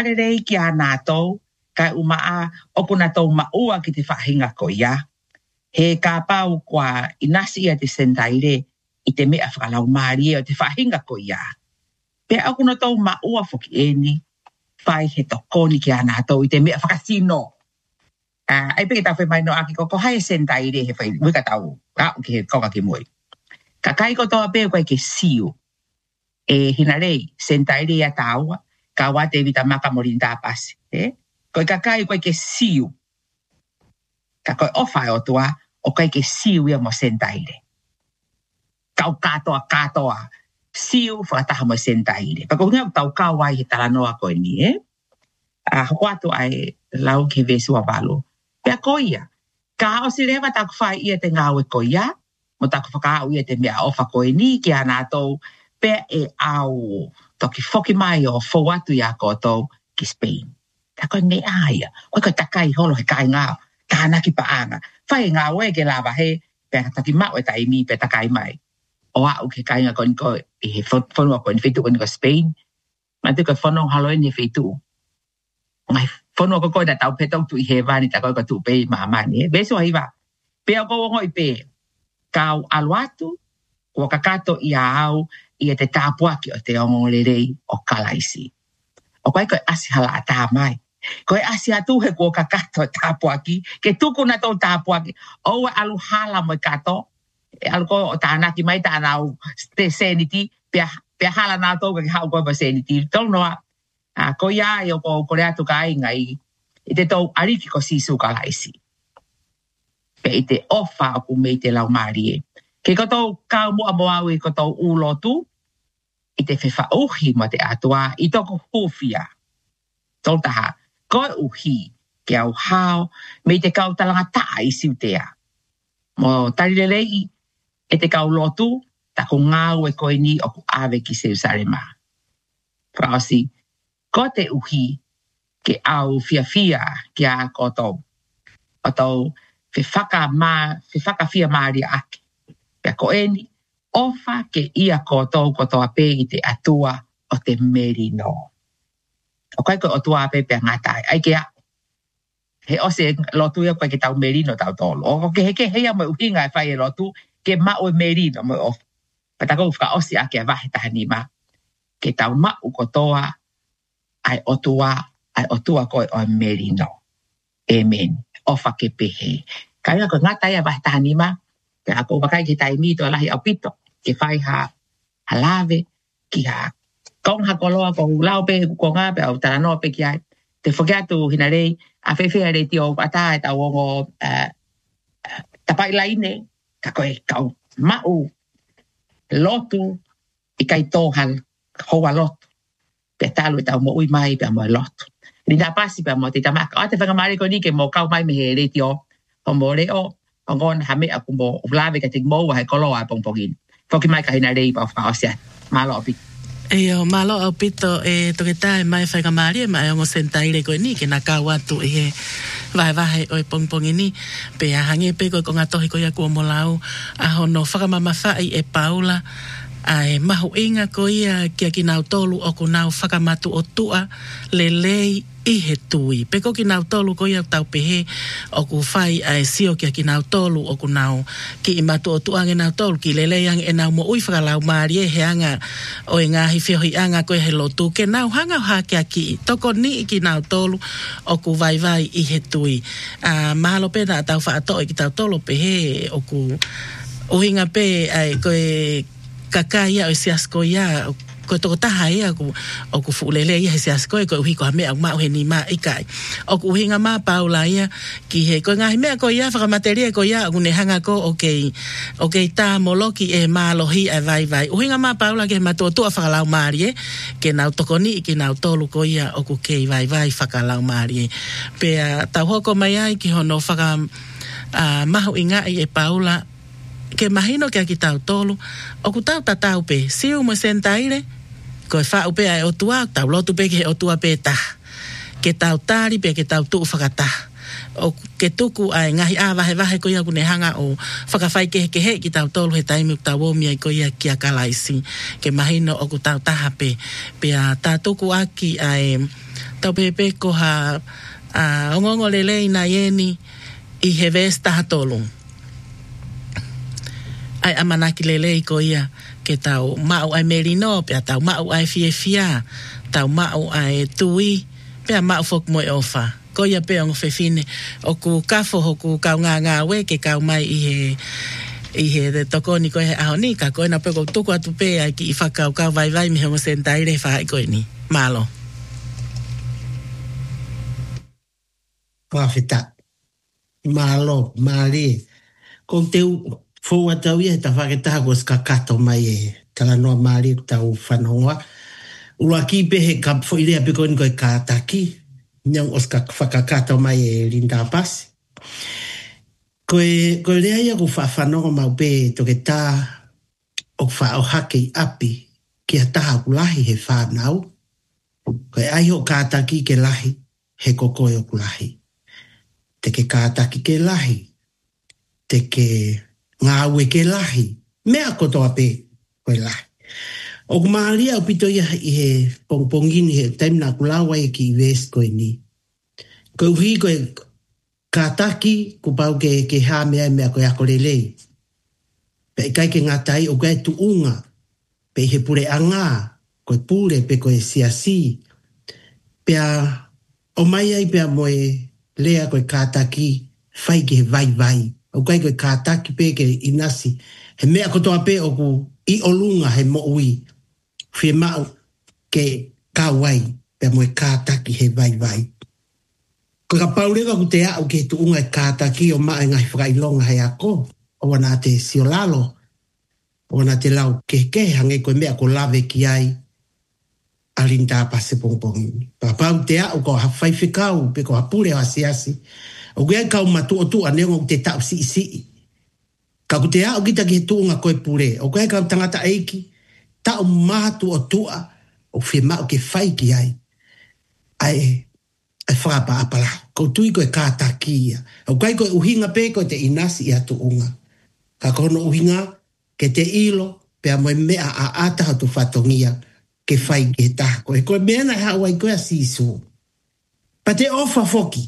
rei ki a nātou, kai umaa o kuna tau maua ki te whahinga ko ia. He ka pau kua inasi ia te sentaire i te mea whakalau maari o te whahinga ko ia. Pea o kuna tau maua whoki eni, whai he tokoni ki a nātou i te mea whakasino. Ai peke tau whai mai no aki ko hai sentaire he whai wika tau, ki he koka ki mui. Ka kai ko toa peo koe ke siu. E hina rei, sentaire ia taua, ka wate vita maka morinda pasi. Koe ka kai koe ke siu. Ka koe ofa o tua, o koe ke siu ia mo sentaire. Kau katoa. Siu whakataha mo sentaire. Pako hunga tau kawai he talanoa koe ni, Hoko atu ai lau ke vesua valo. Pea koia, ka o si rewa taku whai ia te ngāwe koia, mo taku whakaau ia te mea ofa koe ni ki a nātou, pea e au toki whoki mai o whauatu ia koutou ki Spain. Ta koe ne aia, koe koe takai holo he kai ngāo, tāna ki paanga. Whai ngāwe ke lawa he, pea taki mau e taimi pea takai mai. O au ke kai ngā koe koe, i he whanua koe ni whetu koe ni ko Spain, ma te koe whanau halo ni whetu. Ngai whanua koe koe na tau petau tu i he vani ta koe koe tu pei maamani. Beso hiwa, pea koe ngoi pe, kau aluatu, kua kakato i a au, i te tāpuaki o te ongorerei o Kalaisi. O koe koe asi hala a tā mai. Koe asi atu he kua kakato tāpuaki, ke tuku na tau tāpuaki, o alu hala mo kato, alu koe o tānaki mai tānau te seniti, pia hala nā tau ka ki hau koe pa seniti. Tau noa, koe ia i o kore atu ka inga i te tau ariki ko sisu Kalaisi. Pe i te ofa o ku mei te lau marie. Ke kotou kau mua moau i kotou ulotu, i te whewha uhi mo te atua, i toko hufia. Toltaha, koe uhi, ke au hao, me te kau talanga taa i siutea. Mo tarirelei, e te kau lotu, tako ngau e koe ni o ku awe ki Jerusalema. Praosi, ko te uhi, ke au fia ki a kotou. O tau, whewhaka fia maari ake. Pea ko eni, ofa ke ia kotou ape i te atua o te merino. O kai ko o tua ape pea ngatai. Ai ke a, he ose lotu ia koe ke tau merino tau tolo. O ke heke hea mo uhinga e whai e lotu, ke mao e merino mo ofa. Patako uwhaka osi ake a wahe tahanima. Ke tau mau kotoa, ai otua koe o merino. Amen. Ofa ke pehe. Kai ko ngatai a wahe tahanima, ke ako wakai ki tai mito lahi au pito, ke whai ha lave, ki ha kong ha koloa ko lau pe ko ngā pe au taranoa pe ki ai. Te whakeatu hina rei, a whewhea rei ti o ata e tau ongo tapai laine, ka koe kau mau lotu i kai tōhal hoa lotu. Pe talu e tau mo ui mai pe mo lotu. Rina pasi pe mo te tamaka. O te whakamari ko ni ke mo kau mai me he rei ti o mo reo, o ngon hame aku mo ulave ka ting mo wa he koloa pongpongin. Foki mai ka hina rei pa whakaosia. Malo opi. Eo, malo au pito e toke tae mai whakamari e mai o sentaire koe ni ke na kawatu e he vahe o e pongpongi ni pe a hange pe koe ko ngā tohi koe a kua molau a hono whakamama whai e paula ai mahu inga ko ia kia ki nau tolu o ku nau whakamatu o tua le lei i he tui. Peko ki nau tolu ko ia tau pehe o ku whai ai sio kia ki nau tolu o ku nau ki i matu o tua nge nau tolu ki le lei ang e nau mo ui whakalau maari e he anga o e ngahi whiohi anga ko e he lotu ke nau hanga ha kia ki toko ni ki nau tolu o ku vai i he tui. Mahalo pena tau whaato e ki tau tolu pehe o ku uhinga pe ai ko e kakaya o siasko ia ko toko taha ia o ku fulele ia siasko ko uhi ko me au ma he ni ma ikai o ku hinga ma paula ia ki he ko ngai me ko ia fa materia ko ia une hanga ko okay ta moloki e ma lohi e vai uhinga ma paula ke ma to fa lau mari ke na toko ni ki na tolu ko ia o ku ke vai fa lau mari pe ta hoko mai ai ki hono fa mahu inga e paula ke mahino ke aki tau tolu, o ku tau tatau pe, siu mo sentaire, ko e whau pe ai o tua, tau lotu pe ke o tua pe ta, ke tau tari pe ke tau tuu whakata, o ke tuku ai ngahi wahe ko ia kune hanga o whakawhai ke he ki tau tolu he taimi tau omi ai ko ia ki a kalaisi ke mahino o ku tau tahape pe a tā tuku aki ai tau pepe ko ha ongongo lelei na ieni i he vesta hatolung ai amanaki lelei ko ia ke tau mau ai merino pe tau mau ai fia tau mau ai tui pe mau fok moi ofa ko ia pe on fefine o ku kafo ho ku ka nga we ke ka mai i he de tokoni ko he ahoni ka ko na pe ko tuku atu pe ai ki fa ka vai mi ho sentai le fa ko ni malo Pafita malo mali con teu fo atau ia ta fa que ta ko ska kato mai tala no mali tau fanonga ua ki pe he kap fo ile pe ko ka taki nyang oska fakakato mai linda pas ko le ia ko fa fanonga mau pe to que ta o fa o hake api ki ata kulahi he fa nau ko ai ho ka taki ke lahi he kokoyo kulahi te ke kātaki ke lahi, te ke ngāwe ke lahi, mea kotoa pe koe lahi. O kumaaria o pito ia i he pongpongini he taimna kulawa e ki west koe ni. Koe uhi koe kātaki ku pau ke hā mea koe ako lelei. Pe kai ke ngātai o koe tu unga, pe he pure anga, koe pure pe koe siasi. Pea o mai ai pea moe lea koe kātaki whai ke he vai. O koe kātaki pe ke inasi. He mea kotoa pe o ku i olunga he mo ui. Whie mau ke kāwai pe moe kātaki he vai. Ko ka paurega ku te au ke tu unga e kātaki o maa ngai whakailonga he ako. O wana te siolalo. O wana te lau ke hange koe mea ko lave ki ai. Alinda pase pongpongi. Papau te au ko hawhai whikau, pe ko hapure o asiasi. O gea kau matu o tu aneonga o te tau si. Ka ku te au kita ki he tuunga koe pure. O gea kau tangata eiki, tau matu o tua, o whie mau ke whai ki ai. Ai whapa apala. Ko tui koe kātakia. O gea koe uhinga pe koe te inasi i atu unga. Ka kono uhinga ke te ilo, pe a moe mea a ataha tu whatongia. Ke whai ke tako. E koe mena hawai koe a sisu. Pa te ofa foki.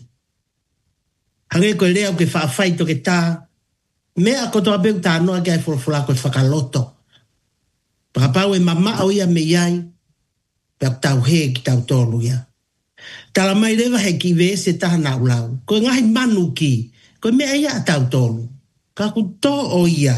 Hange koe leo ke whawhai to ke tā. Mea kotoa peu tā noa ke ai whulafula koe whakaloto. Pakapau e mama au ia me iai. Pea tau he ki tau tolu ia. Tala mai rewa he ki vese taha na ulau. Koe ngahi manu ki. Koe mea ia tau tolu. Ka ku tō o ia.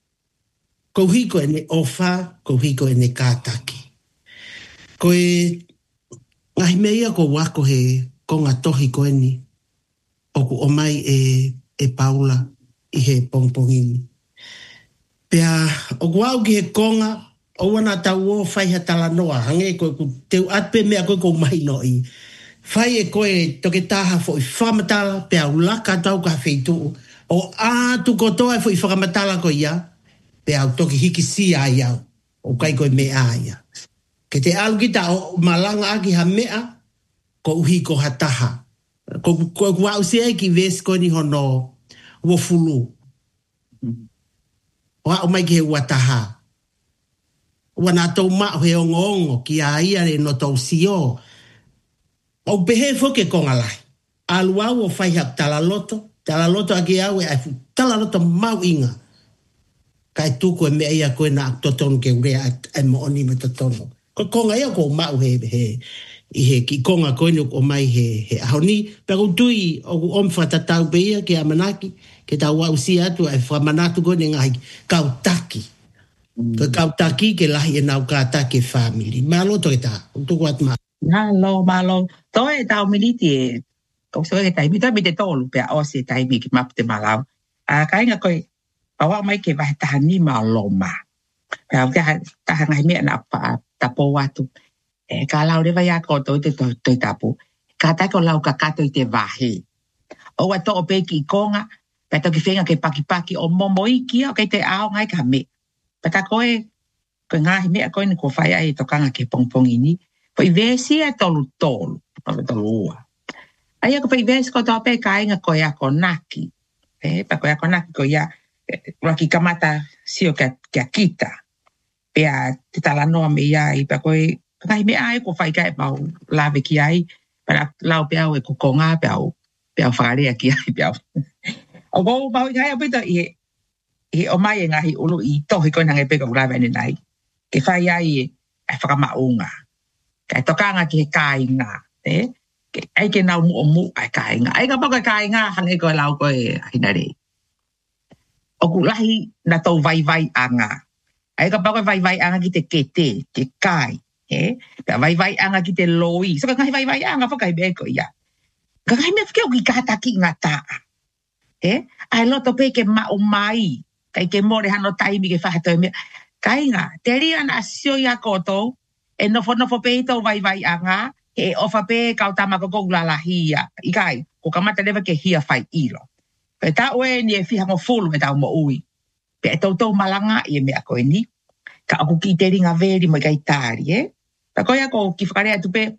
Ko hiko e ne ofa, ko hiko e ne kātaki. Koe ngahi meia ko wako he konga tohi koe ni. Oku o mai e Paula i he pongpongini. Pea oku au ki he konga o wana tau o whai ha tala noa. Hange koe ku teu atpe mea koe ko mai no i. Whai e koe toke taha fo i whamatala pea ulaka tau ka wheitu. O atu kotoa e fo i whakamatala ko ia. Pea au toki hiki si ai au. O kai koe me aia. Ke te alu kita o malanga aki ha mea, ko uhi ko hataha. Ko wau sea ki ves ko ni hono wofulu. Wa o mai ki he wataha. Wana tau mao he ongo ki a ia re no tau sio. O pehe fo ke kongalai. Alu au o whai hap talaloto aki au e aifu talaloto mau inga. Kai tuku e mea ia koe na totonu ke urea e mo oni me totonu. Ko konga ia ko mau he ki konga koe o mai he ahoni. Pero tui o omfa tatau pe ia ke amanaki ke tau au si atu e whamanatu koe ne ngai kautaki. Ko kautaki ke lahi e nau kautaki family. Malo to e ta. Tuku at ma. Malo. To e tau militi e. Ko so e taimi ta te tolu pe o se taimi ki map te malau. Kainga koe pawa mai ke vai tahani maloma. Pe au ke taha ngai mea na pa tapo watu. Ka lau rewa ia koto te toi tapu. Ka tako lau ka kato i te vahe. O wa to o pe ki konga. Pe toki whenga ke paki o momo iki o kei te ao ngai ka me. Pe ka koe ngahi mea koe ni ko whai ai tokanga ke pongpongini. Po i vesi e tolu ua. Ai ko paives ko to pe kai nga ko ya konaki. Pa ko ya konaki ko ya raki kamata sio ka kita. Pe te tala no me ya I pa ko kai me ai ko fai kai pa la ve ki ai para la pe au ko konga pe au fare ki ai pe au. O go ba kai pe to I o mai nga hi ulu I to ko na nge pe ko la ve ni nai. Ke fai ai fa ma unga. Kai tokanga ki kai nga ai ke nau mu ai kai nga ai ka pa kai nga hange ko lau ko hinare o ku lahi na to vai anga ai ka pa vai anga ki te kete ke kai ka vai anga ki te loi so ka vai anga fa kai be ko ya ka kai me fke o ki kata ki ngata ai lo to pe ke ma o mai kai ke more hano taimi ke fa to me kai nga te ri ana sio ya ko to e no fo pe to vai anga e ofa pe kautama ko la hia ikai ko kamata leva ke hia fai ilo pe ta oe ni e fiha mo fulu me ta mo ui pe to malanga I me ko ni ka aku ki te ringa veri mo kai tari pa ko ya ko ki fare tu pe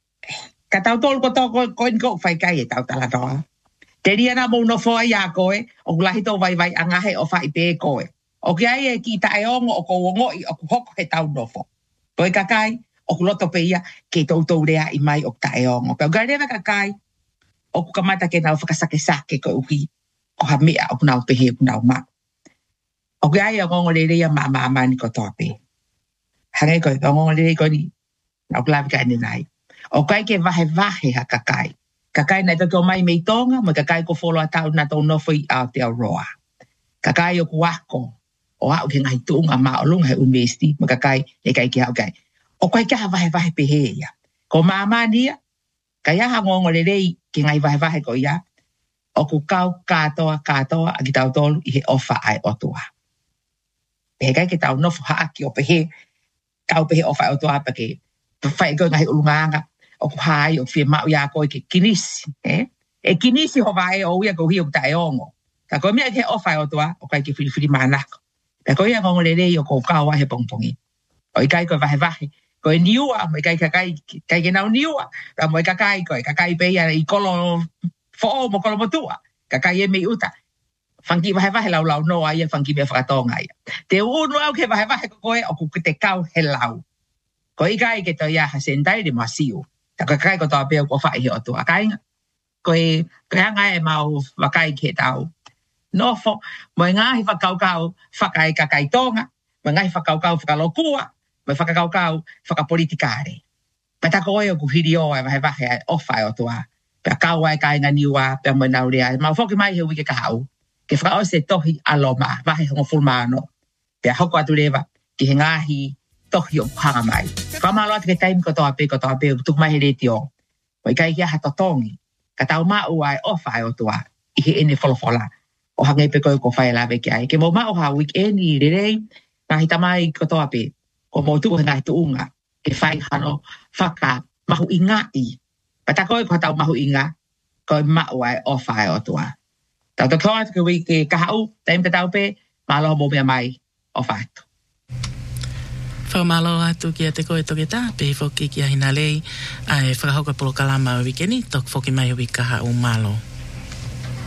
ka ta to ko fai kai ta la to te ria na mo no fo ya ko o la hito vai anga he ofa I pe ko o ki ai ki ta o ko ngo I o ko hoko he ta no fo to ka kai o loto pe ia ke to rea I mai o taeongo. Pe o gareva ka kai o ku kamata ke nau whakasake ko uhi o ha mea o kunau pehe o kunau ma. O ke ai o ngongo rea ma ni ko tope. Hange ko o ngongo rea ko ni nau klavi ka nai. O kai ke vahe ha kakai. Kakai na to mai mei tonga mo kakai ko folo atau na to no foi out te roa. Kakai o kuako o au ke ngai tunga ma o lunga he university mo kakai e kai ki hau kai. O kai ka vahe pehe ia. Ko mama nia, ka ia hangongo rei ki ngai vahe ko ia, o ku kau katoa a ki tau tolu I he ofa ai otua. Pehe kai ki tau nofu haaki o pehe, kau pehe ofa ai otua pa ke, whai ko ngai ulunganga, o ku hai o fie mau ia ko ke kinisi. E kinisi ho vai o ia ko hi o taeongo. Ka ko mea ke ofa ai otua, o kai ke whiri manako. Ka ko ia ngongo rei o ko kau wahe pongpongi. O I kai ko vahe. Ko e niua, mo kai ke nau niua. Ra mo kai pe ia I kolo fo mo kolo motua. Kakai e me uta. Fanki vahe lau noa ia fanki me whakatonga ia. Te unu au ke vahe ko koe o ku te kau he lau. Ko I kai ke to ia ha sentai de masiu. Ta kakai ko toa peo ko whai he o tua. Kai ko e hanga e mau wakai ke tau. Nofo, mo e ngahi whakaukau whakai kakai tonga. Mo ngahi whakaukau whakalokua. Mai whakakaukau, whakapolitikare. Pata koe o kuhiri o e vahe ofa e o toa. Pea kaua e kainga niua, pea mo nau rea. Mau whoki mai he wike ka hau. Ke whakao se tohi aloma, vahe hongo fulmano. Pea hoko atu rewa, ki he ngahi tohi o kuhanga mai. Whamalo atu ke taimi ko toa pe, tuk mai he reti o. Mo I kai kia hatotongi. Ka tau mau ai ofa e o toa. I he ene wholofola. O hange pe koe ko whae lawe ki ai. Ke mo mau ha weekendi rerei, ngahi tamai ko toa pe. Ko mo tu ngai tu unga ke fai hano whaka mahu ingai. Pata koe ko tau mahu inga ko mau ai o whae o tua. Tau to koa ke wiki kahau taim te tau pe malo mo mea mai o whatu. Whamalo atu ki a te koe toke tā pe whoki ki a hina lei ai whakahauka polo kalama o wikeni tok whoki mai o wikaha o malo.